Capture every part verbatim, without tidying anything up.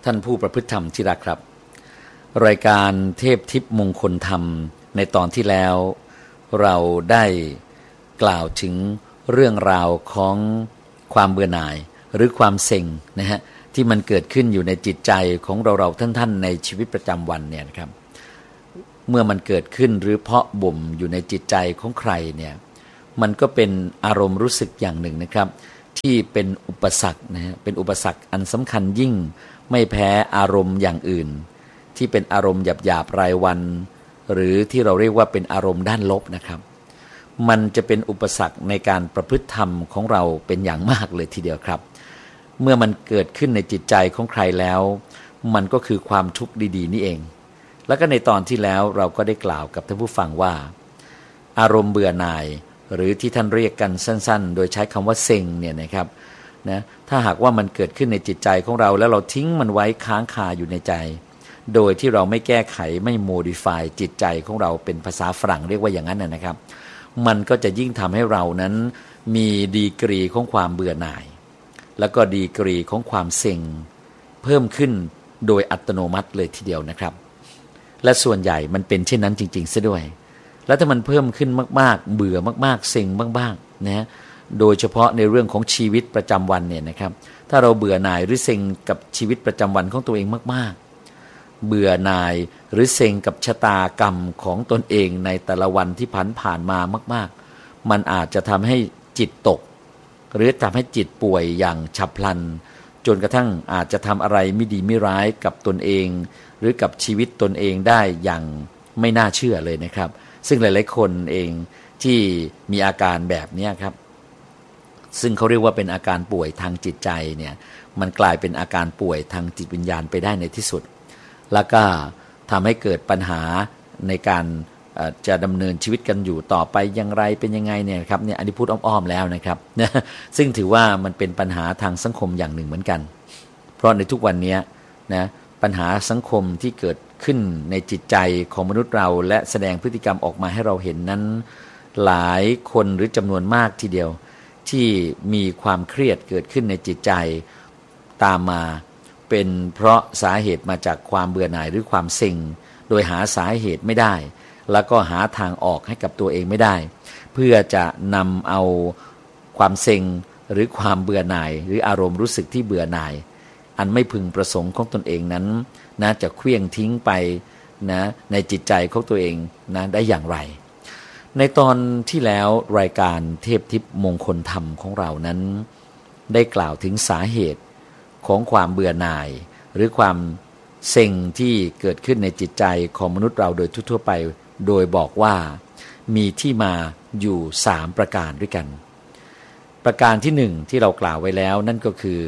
ท่านผู้ประพฤติธรรมที่รักครับรายการเทพทิพย์มงคลธรรมในตอนที่แล้วเราได้กล่าวถึงเรื่องราวของความเบื่อหน่ายหรือความเซ็งนะฮะที่มันเกิดขึ้นอยู่ในจิตใจของเราเราท่านๆในชีวิตประจำวันเนี่ยนะครับเมื่อมันเกิดขึ้นหรือเพาะบ่มอยู่ในจิตใจของใครเนี่ยมันก็เป็นอารมณ์รู้สึกอย่างหนึ่งนะครับที่เป็นอุปสรรคนะฮะเป็นอุปสรรคอันสำคัญยิ่งไม่แพ้อารมณ์อย่างอื่นที่เป็นอารมณ์หยาบๆรายวันหรือที่เราเรียกว่าเป็นอารมณ์ด้านลบนะครับมันจะเป็นอุปสรรคในการประพฤติธรรมของเราเป็นอย่างมากเลยทีเดียวครับเมื่อมันเกิดขึ้นในจิตใจของใครแล้วมันก็คือความทุกข์ดีๆนี่เองแล้วก็ในตอนที่แล้วเราก็ได้กล่าวกับท่านผู้ฟังว่าอารมณ์เบื่อหน่ายหรือที่ท่านเรียกกันสั้นๆโดยใช้คำว่าเซ็งเนี่ยนะครับนะถ้าหากว่ามันเกิดขึ้นในจิตใจของเราแล้วเราทิ้งมันไว้ค้างคาอยู่ในใจโดยที่เราไม่แก้ไขไม่โมดิฟายจิตใจของเราเป็นภาษาฝรั่งเรียกว่าอย่างนั้นนะครับมันก็จะยิ่งทำให้เรานั้นมีดีกรีของความเบื่อหน่ายแล้วก็ดีกรีของความเซ็งเพิ่มขึ้นโดยอัตโนมัติเลยทีเดียวนะครับและส่วนใหญ่มันเป็นเช่นนั้นจริงๆซะด้วยแล้วถ้ามันเพิ่มขึ้นมากๆเบื่อมากๆเซ็งบ้างๆนะโดยเฉพาะในเรื่องของชีวิตประจำวันเนี่ยนะครับถ้าเราเบื่อหน่ายหรือเซ็งกับชีวิตประจำวันของตัวเองมากๆเบื่อหน่ายหรือเซ็งกับชะตากรรมของตนเองในแต่ละวันที่ผ่านผ่านมามากๆมันอาจจะทำให้จิตตกหรือทำให้จิตป่วยอย่างฉับพลันจนกระทั่งอาจจะทำอะไรไม่ดีไม่ร้ายกับตนเองหรือกับชีวิตตนเองได้อย่างไม่น่าเชื่อเลยนะครับซึ่งหลายๆคนเองที่มีอาการแบบนี้ครับซึ่งเขาเรียกว่าเป็นอาการป่วยทางจิตใจเนี่ยมันกลายเป็นอาการป่วยทางจิตวิญญาณไปได้ในที่สุดแล้วก็ทำให้เกิดปัญหาในการจะดำเนินชีวิตกันอยู่ต่อไปอย่างไรเป็นยังไงเนี่ยครับเนี่ยอันนี้พูดอ้อมๆแล้วนะครับซึ่งถือว่ามันเป็นปัญหาทางสังคมอย่างหนึ่งเหมือนกันเพราะในทุกวันนี้นะปัญหาสังคมที่เกิดขึ้นในจิตใจของมนุษย์เราและแสดงพฤติกรรมออกมาให้เราเห็นนั้นหลายคนหรือจำนวนมากทีเดียวที่มีความเครียดเกิดขึ้นในจิตใจตามมาเป็นเพราะสาเหตุมาจากความเบื่อหน่ายหรือความเซ็งโดยหาสาเหตุไม่ได้แล้วก็หาทางออกให้กับตัวเองไม่ได้เพื่อจะนำเอาความเซ็งหรือความเบื่อหน่ายหรืออารมณ์รู้สึกที่เบื่อหน่ายอันไม่พึงประสงค์ของตนเองนั้นนะจะเคลื่องทิ้งไปนะในจิตใจของตัวเองนะได้อย่างไรในตอนที่แล้วรายการเทพทิพย์มงคลธรรมของเรานั้นได้กล่าวถึงสาเหตุของความเบื่อหน่ายหรือความเซ็งที่เกิดขึ้นในจิตใจของมนุษย์เราโดยทั่วๆไปโดยบอกว่ามีที่มาอยู่สามประการด้วยกันประการที่หนึ่งที่เรากล่าวไว้แล้วนั่นก็คือ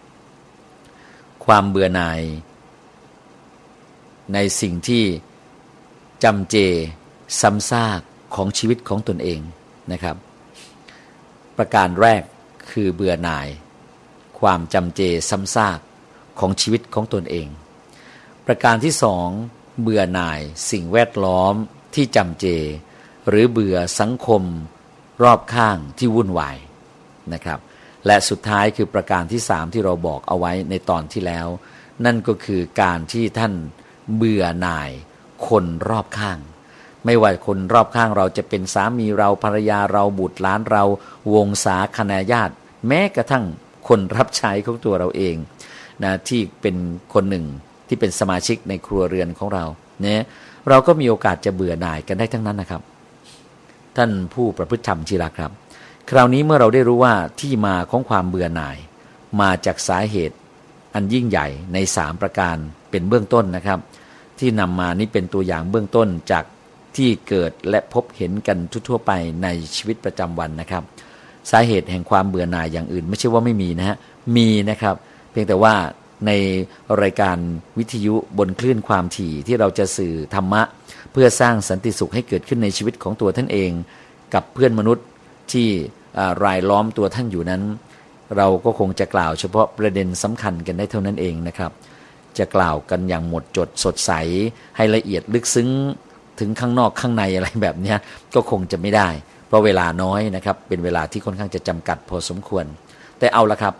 ความเบื่อหน่ายในสิ่งที่จำเจซ้ำซากของชีวิตของตนเองนะครับประการแรกคือเบื่อหน่ายความจำเจซ้ำซากของชีวิตของตนเองประการที่สองเบื่อหน่ายสิ่งแวดล้อมที่จำเจหรือเบื่อสังคมรอบข้างที่วุ่นวายนะครับและสุดท้ายคือประการที่สามที่เราบอกเอาไว้ในตอนที่แล้วนั่นก็คือการที่ท่านเบื่อหน่ายคนรอบข้างไม่ว่าคนรอบข้างเราจะเป็นสามีเราภรรยาเราบุตรหลานเราวงศาคณาญาติแม้กระทั่งคนรับใช้ของตัวเราเองนะที่เป็นคนหนึ่งที่เป็นสมาชิกในครัวเรือนของเราเนี่ยเราก็มีโอกาสจะเบื่อหน่ายกันได้ทั้งนั้นนะครับท่านผู้ประพฤติธรรมที่รักครับคราวนี้เมื่อเราได้รู้ว่าที่มาของความเบื่อหน่ายมาจากสาเหตุอันยิ่งใหญ่ในสามประการเป็นเบื้องต้นนะครับที่นำมานี่เป็นตัวอย่างเบื้องต้นจากที่เกิดและพบเห็นกันทั่วๆไปในชีวิตประจำวันนะครับสาเหตุแห่งความเบื่อหน่ายอย่างอื่นไม่ใช่ว่าไม่มีนะฮะมีนะครับเพียงแต่ว่าในรายการวิทยุบนคลื่นความถี่ที่เราจะสื่อธรรมะเพื่อสร้างสันติสุขให้เกิดขึ้นในชีวิตของตัวท่านเองกับเพื่อนมนุษย์ที่รายล้อมตัวท่านอยู่นั้นเราก็คงจะกล่าวเฉพาะประเด็นสำคัญกันได้เท่านั้นเองนะครับจะกล่าวกันอย่างหมดจดสดใสให้ละเอียดลึกซึ้งถึงข้างนอกข้างในอะไรแบบนี้ก็คงจะไม่ได้เพราะเวลาน้อยนะครับเป็นเวลาที่ค่อนข้างจะจำกัดพอสมควรแต่เอาละครับ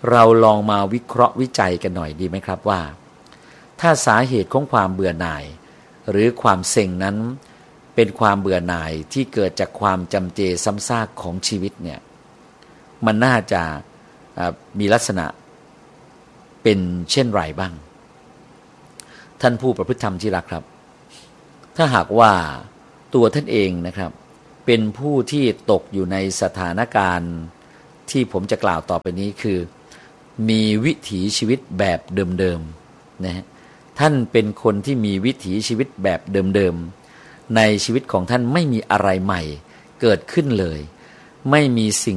เราลองมาวิเคราะห์วิจัยกันหน่อยดีไหมครับว่าถ้าสาเหตุของความเบื่อหน่ายหรือความเซ็งนั้นเป็นความเบื่อหน่ายที่เกิดจากความจำเจซ้ำซากของชีวิตเนี่ยมันน่าจะมีลักษณะเป็นเช่นไรบ้างท่านผู้ประพฤติธรรมที่รักครับถ้าหากว่าตัวท่านเองนะครับเป็นผู้ที่ตกอยู่ในสถานการณ์ที่ผมจะกล่าวต่อไปนี้คือมีวิถีชีวิตแบบเดิมๆนะฮะท่านเป็นคนที่มีวิถีชีวิตแบบเดิมๆในชีวิตของท่านไม่มีอะไรใหม่เกิดขึ้นเลยไม่มีสิ่ง